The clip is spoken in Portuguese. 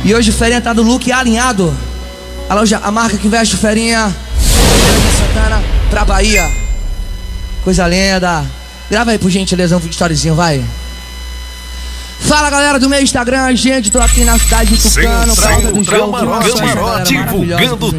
E hoje o Ferinha tá do look alinhado. A marca que veste o Ferinha Santana pra Bahia. Coisa linda. Grava aí por gentileza um vídeo storyzinho, vai. Fala galera do meu Instagram, gente, tô aqui na cidade de Tucano, Camarote, divulgando